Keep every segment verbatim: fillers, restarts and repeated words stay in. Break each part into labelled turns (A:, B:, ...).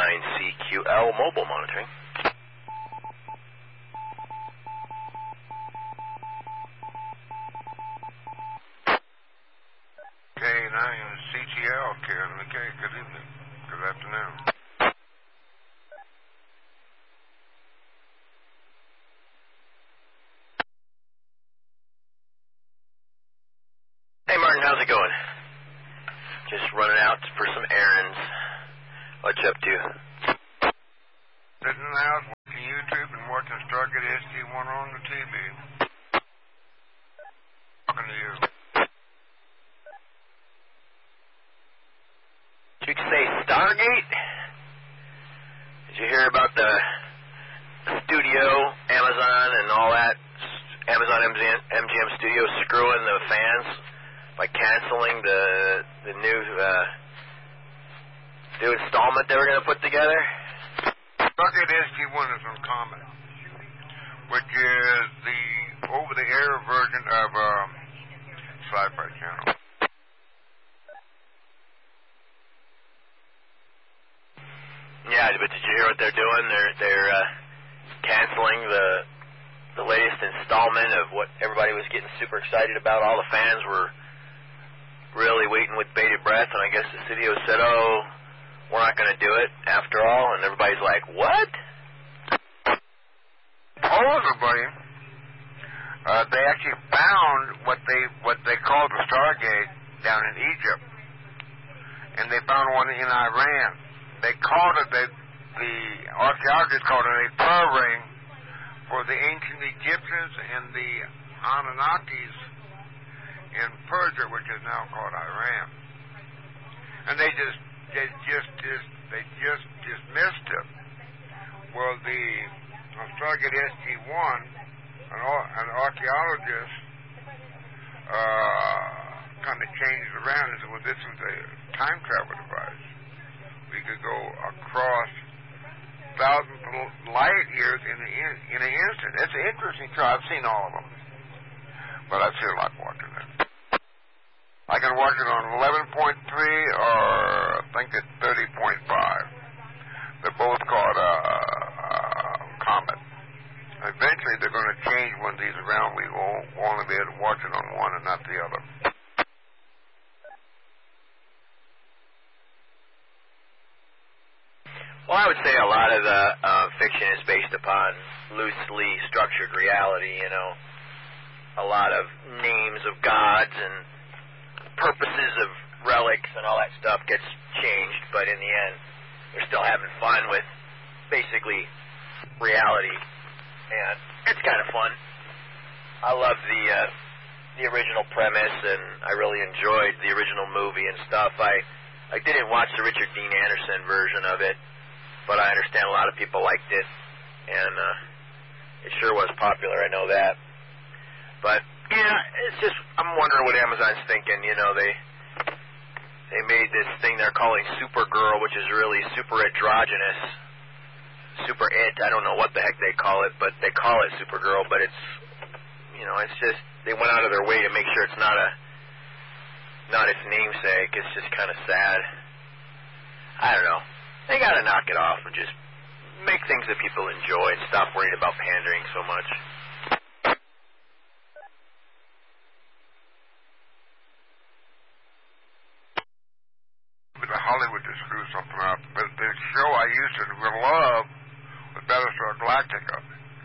A: nine C Q L mobile monitoring.
B: K nine C T L, K N M K, good evening, good afternoon.
A: Hey Martin, how's it going? Just running out for some errands. What you up to?
B: Sitting in the house watching YouTube and watching Stargate S G one on the T V. Talking to you.
A: Did you say Stargate? Did you hear about the studio, Amazon, and all that? Amazon M G M Studios screwing the fans by canceling the the new uh, new installment they were going to put together?
B: Stargate S G one is on Comet, which is the over-the-air version of um, Sci-Fi Channel.
A: Yeah, but did you hear what they're doing? They're they're uh, canceling the the latest installment of what everybody was getting super excited about. All the fans were really waiting with bated breath, and I guess the studio said, "Oh, we're not going to do it after all," and everybody's like, "What?"
B: Supposedly, uh, they actually found what they what they called the Stargate down in Egypt, and they found one in Iran. They called it, they, the archaeologists called it a pearl ring for the ancient Egyptians and the Anunnakis in Persia, which is now called Iran. And they just, they just, just they just dismissed it. Well, the uh, Stargate S G one, an, an archaeologist, uh, kind of changed it around and said, well, this is a time travel device. We could go across thousands of light years in, a, in an instant. It's an interesting show. I've seen all of them, but I still like watching it. I can watch it on eleven point three or I think it's thirty point five. They're both called uh, uh, Comet. Eventually, they're going to change one of these around. We will only be able to watch it on one and not the other.
A: Well, I would say a lot of the uh, fiction is based upon loosely structured reality, you know. A lot of names of gods and purposes of relics and all that stuff gets changed, but in the end, they're still having fun with basically reality, and it's kind of fun. I love the uh, the original premise, and I really enjoyed the original movie and stuff. I, I didn't watch the Richard Dean Anderson version of it, but I understand a lot of people liked it, and uh, it sure was popular, I know that. But, yeah, it's just, I'm wondering what Amazon's thinking. You know, they they made this thing they're calling Supergirl, which is really super androgynous, super it, I don't know what the heck they call it, but they call it Supergirl, but it's, you know, it's just, they went out of their way to make sure it's not a, not its namesake. It's just kind of sad. I don't know. They gotta knock it off and just make things that people enjoy and stop worrying about pandering so much.
B: But Hollywood to screw something up. But the show I used to love was Battlestar Galactica.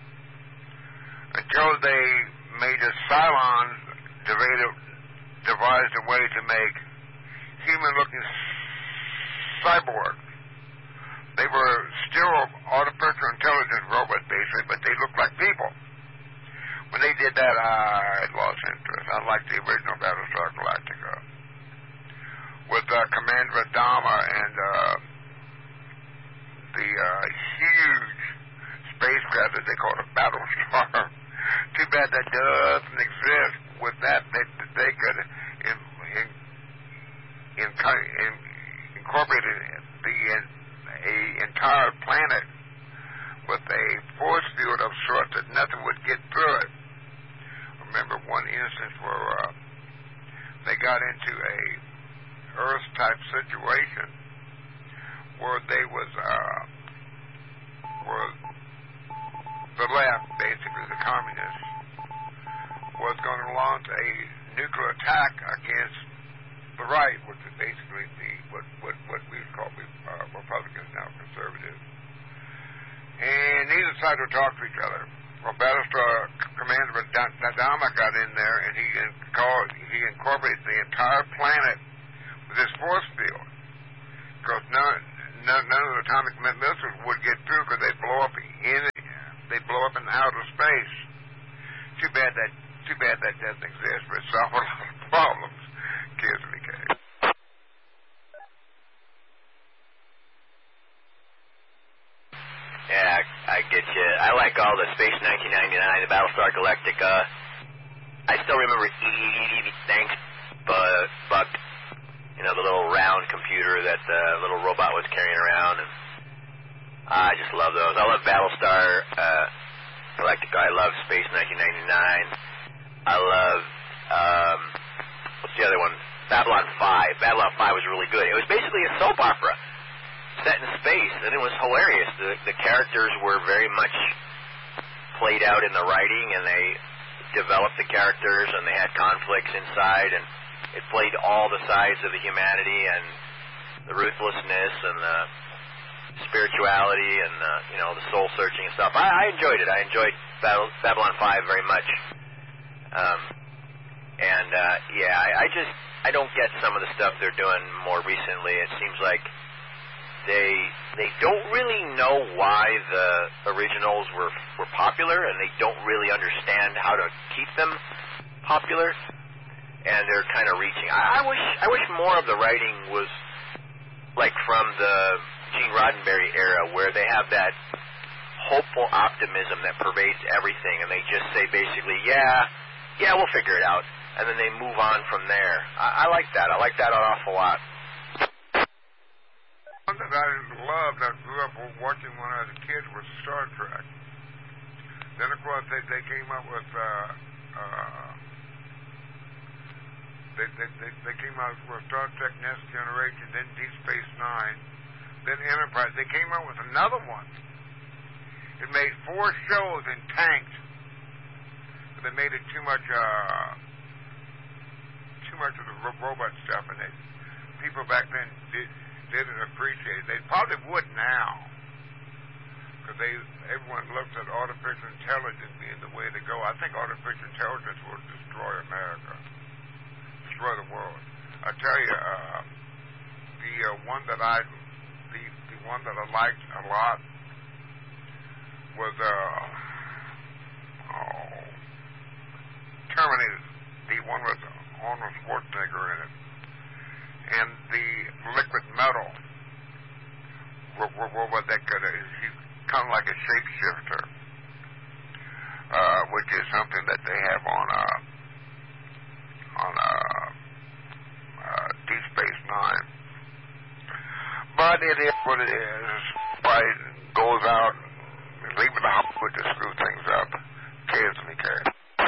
B: Until they made a Cylon devised a way to make human-looking cyborgs. They were still artificial intelligence robots, basically, but they looked like people. When they did that, I lost interest. I liked the original Battlestar Galactica. With uh, Commander Adama and uh, the uh, huge spacecraft that they call a Battlestar. Too bad that doesn't exist. With that, they, they could in, in, in, in, incorporate the in, a entire planet with a force field of sorts that nothing would get through it. I remember one instance where uh, they got into a Earth-type situation where they was, uh, where the left, basically the communists, was going to launch a nuclear attack against the right, which is basically the what what what we call uh, Republicans now, conservatives. And neither side would talk to each other. Well, Battlestar Commander Adama got in there, and he called, he incorporated the entire planet with his force field, because none, none, none of the atomic missiles would get through because they blow up in they blow up in outer space. Too bad that too bad that doesn't exist, but it solved a lot of problems. Kids in the cave.
A: Yeah, I get you. I like all the Space nineteen ninety-nine, the Battlestar Galactica. I still remember E D E, thanks, Buck, Buck, you know, the little round computer that the little robot was carrying around, and I just love those. I love Battlestar uh, Galactica. I love Space nineteen ninety-nine. I love, um, what's the other one? Babylon five. Babylon five was really good. It was basically a soap opera set in space, and it was hilarious. The, the characters were very much played out in the writing, and they developed the characters, and they had conflicts inside, and it played all the sides of the humanity and the ruthlessness and the spirituality and the, you know, the soul searching and stuff. I, I enjoyed it. I enjoyed Battle, Babylon five very much. Um, and uh, yeah, I, I just I don't get some of the stuff they're doing more recently. It seems like they they don't really know why the originals were were popular, and they don't really understand how to keep them popular. And they're kind of reaching. I, I wish I wish more of the writing was like from the Gene Roddenberry era, where they have that hopeful optimism that pervades everything, and they just say basically, yeah, yeah, we'll figure it out, and then they move on from there. I, I like that. I like that an awful lot.
B: One that I loved, I grew up watching when I was a kid, was Star Trek. Then, of course, they, they came up with, uh, uh, they, they, they, they came out with Star Trek Next Generation, then Deep Space Nine, then Enterprise. They came out with another one. It made four shows and tanked. But they made it too much, uh, too much of the ro- robot stuff, and they, people back then did, didn't appreciate it. They probably would now, because they everyone looks at artificial intelligence being the way to go. I think artificial intelligence will destroy America, destroy the world. I tell you, uh, the uh, one that I, the the one that I liked a lot was uh, oh, Terminator. The one with Arnold Schwarzenegger in it. And the liquid metal, what, what, what that could, he's kind of like a shapeshifter, uh, which is something that they have on uh, on uh, uh, Deep Space Nine. But it is what it is. Right, goes out, leave it out to screw things up. Cares me, cares.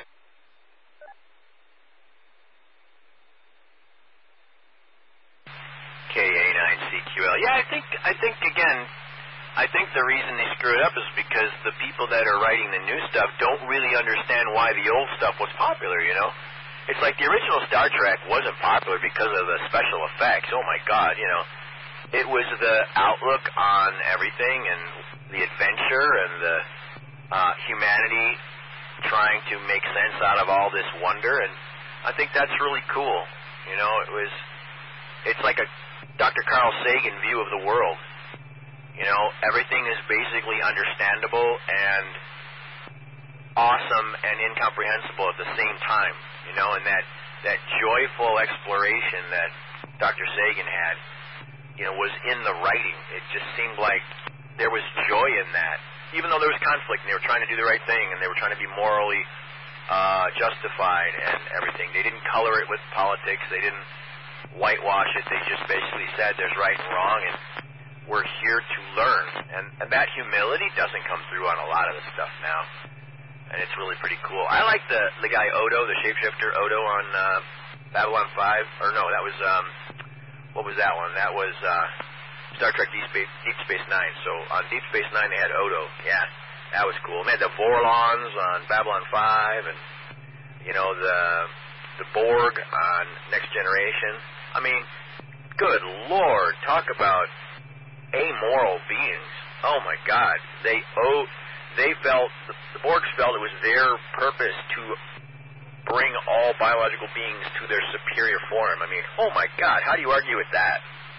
A: K A nine C Q L. Yeah, I think I think again, I think the reason they screw it up is because the people that are writing the new stuff don't really understand why the old stuff was popular, you know? It's like the original Star Trek wasn't popular because of the special effects. Oh my God, you know. It was the outlook on everything and the adventure and the uh, humanity trying to make sense out of all this wonder, and I think that's really cool. You know, it was it's like a Doctor Carl Sagan view of the world. You know, everything is basically understandable and awesome and incomprehensible at the same time. You know, and that, that joyful exploration that Doctor Sagan had, you know, was in the writing. It just seemed like there was joy in that. Even though there was conflict and they were trying to do the right thing and they were trying to be morally uh, justified and everything. They didn't color it with politics. They didn't whitewash it. They just basically said there's right and wrong, and we're here to learn. And, and that humility doesn't come through on a lot of the stuff now, and it's really pretty cool. I like the the guy Odo, the shapeshifter Odo on uh, Babylon five. Or no, that was um, what was that one? That was uh, Star Trek Deep Space, Deep Space Nine. So on Deep Space Nine they had Odo. Yeah, that was cool. They had the Vorlons on Babylon five, and you know the the Borg on Next Generation. I mean, good Lord, talk about amoral beings. Oh my God, they oh they felt the, the Borgs felt it was their purpose to bring all biological beings to their superior form. I mean, oh my God, how do you argue with that?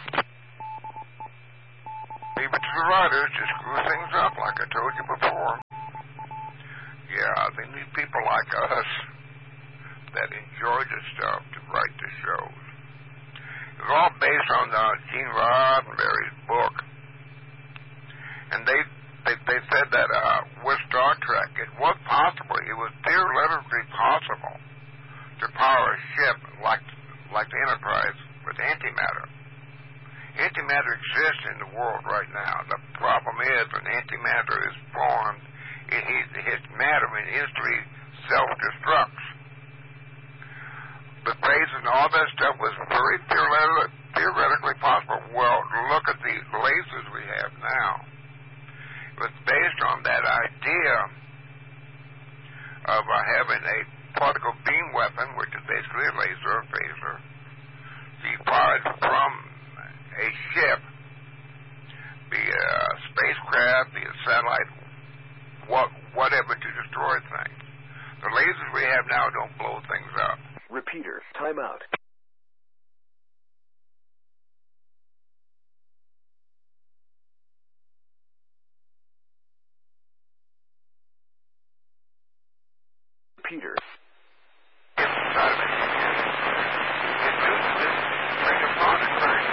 B: Leave it to the writers to screw things up, like I told you before. Yeah, they need people like us that enjoy the stuff to write the shows. It was all based on uh, Gene Roddenberry's book. And they they, they said that uh, with Star Trek, it was possible, it was theoretically possible to power a ship like like the Enterprise with antimatter. Antimatter exists in the world right now. The problem is when antimatter is formed, it, it, its matter in history self-destructs. The phase and all that stuff was very theoretically, theoretically possible. Well, look at the lasers we have now. It was based on that idea of uh, having a particle beam weapon, which is basically a laser or phaser, be fired from a ship, be a spacecraft, be a satellite, what, whatever, to destroy things. The lasers we have now don't blow things up.
C: Repeater, time out. Repeater.
B: Inside of it, it uses this ring of product, right?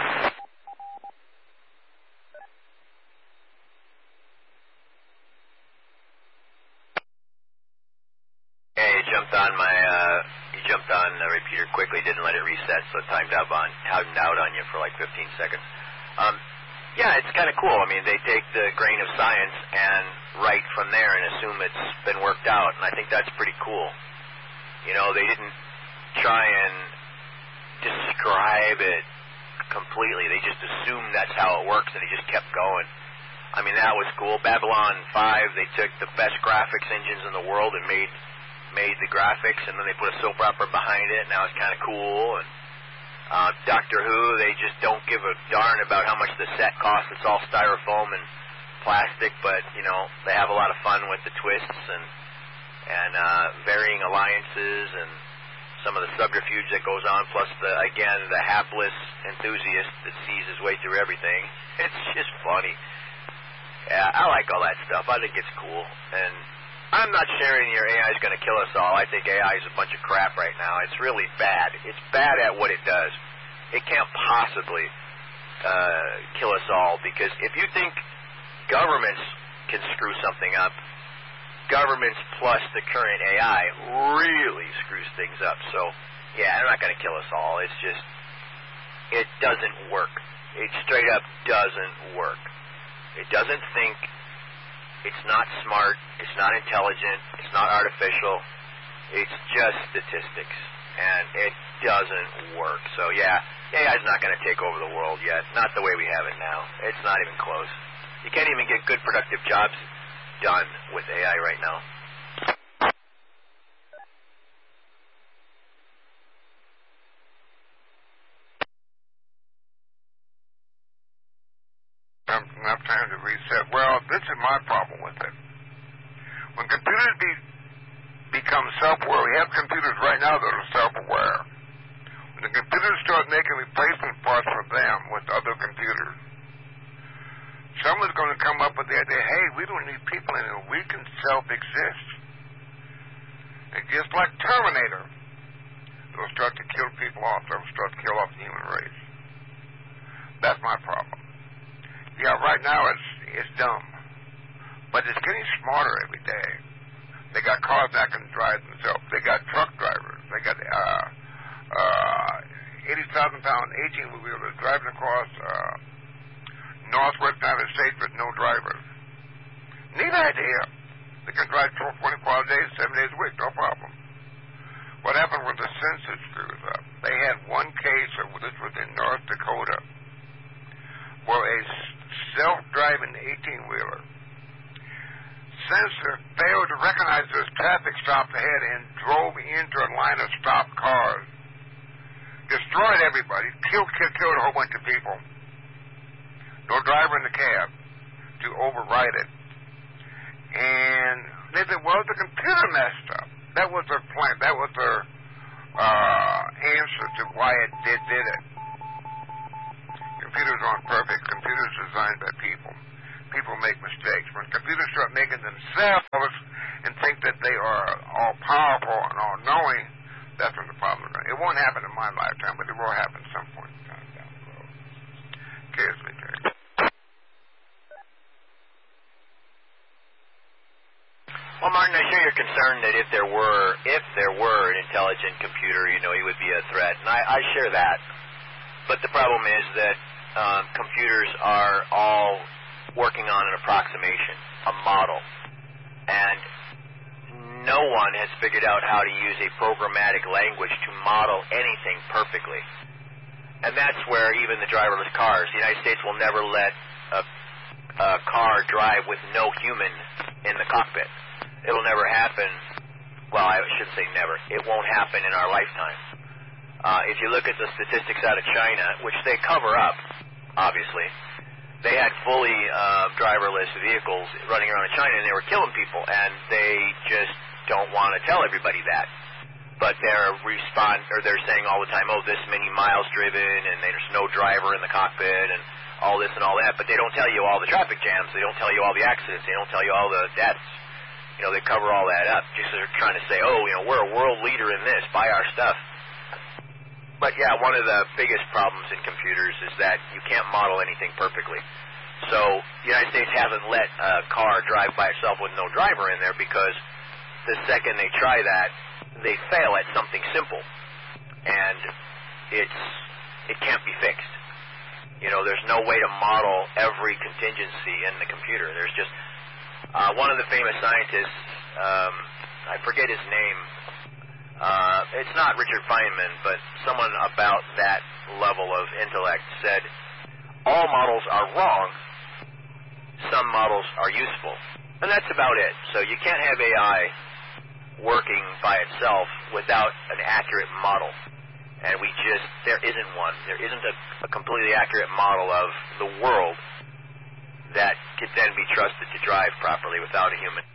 A: Yeah, you jumped on my, uh, you jumped on the repeater quickly, didn't let it reset, so it timed out on, timed out on you for like fifteen seconds. Um, yeah, it's kind of cool. I mean, they take the grain of science and write from there and assume it's been worked out, and I think that's pretty cool. You know, they didn't try and describe it completely. They just assumed that's how it works, and they just kept going. I mean, that was cool. Babylon five, they took the best graphics engines in the world and made made the graphics, and then they put a soap opera behind it. Now it's kind of cool. And uh, Doctor Who, they just don't give a darn about how much the set costs. It's all styrofoam and plastic, but you know they have a lot of fun with the twists and and uh, varying alliances and some of the subterfuge that goes on. Plus, the again, the hapless enthusiast that sees his way through everything. It's just funny. Yeah, I like all that stuff. I think it's cool. And I'm not sharing your A I is going to kill us all. I think A I is a bunch of crap right now. It's really bad. It's bad at what it does. It can't possibly uh, kill us all, because if you think governments can screw something up, governments plus the current A I really screws things up. So, yeah, they're not going to kill us all. It's just, it doesn't work. It straight up doesn't work. It doesn't think. It's not smart. It's not intelligent. It's not artificial. It's just statistics. And it doesn't work. So, yeah, A I is not going to take over the world yet. Not the way we have it now. It's not even close. You can't even get good, productive jobs done with A I right now.
B: Enough time to reset. Well, this is my problem with it. When computers be, become self-aware, we have computers right now that are self-aware. When the computers start making replacement parts for them with other computers, someone's going to come up with the idea, hey, we don't need people anymore. We can self-exist. And just like Terminator, they'll start to kill people off. They'll start to kill off the human race. That's my problem. Yeah, right now it's it's dumb, but it's getting smarter every day. They got cars that can drive themselves. They got truck drivers. They got uh, uh, eighty thousand pound eighteen wheelers driving across uh, northwest United States with no drivers. Neat idea. They can drive twenty-four hours a day, seven days a week, no problem. What happened with the census screws up? They had one case of this was in North Dakota. Well, a self-driving eighteen-wheeler sensor failed to recognize this traffic stop ahead and drove into a line of stopped cars. Destroyed everybody, killed, killed, killed a whole bunch of people. No driver in the cab to override it. And they said, well, the computer messed up. That was their plan. That was their uh, answer to why it did, did it. Computers aren't perfect. Computers are designed by people. People make mistakes. When computers start making themselves and think that they are all powerful and all knowing, that's when the problem is. It won't happen in my lifetime, but it will happen some point in time down the road. Cheers, me, Terry.
A: Well, Martin, I share your concern that if there were, if there were an intelligent computer, you know, he would be a threat, and I, I share that. But the problem is that um, computers are all working on an approximation, a model, and no one has figured out how to use a programmatic language to model anything perfectly. And that's where even the driverless cars, the United States will never let a, a car drive with no human in the cockpit. It'll never happen. Well, I shouldn't say never. It won't happen in our lifetime. Uh, if you look at the statistics out of China, which they cover up, obviously, they had fully uh, driverless vehicles running around in China, and they were killing people, and they just don't want to tell everybody that. But they're respond or they're saying all the time, oh, this many miles driven, and there's no driver in the cockpit, and all this and all that. But they don't tell you all the traffic jams. They don't tell you all the accidents. They don't tell you all the deaths. You know, they cover all that up. Just they're trying to say, oh, you know, we're a world leader in this. Buy our stuff. But yeah, one of the biggest problems in computers is that you can't model anything perfectly. So the United States hasn't let a car drive by itself with no driver in there because the second they try that, they fail at something simple, and it's it can't be fixed. You know, there's no way to model every contingency in the computer. There's just uh, one of the famous scientists, um, I forget his name. Uh, it's not Richard Feynman, but someone about that level of intellect said, all models are wrong, some models are useful. And that's about it. So you can't have A I working by itself without an accurate model. And we just, there isn't one. There isn't a, a completely accurate model of the world that could then be trusted to drive properly without a human.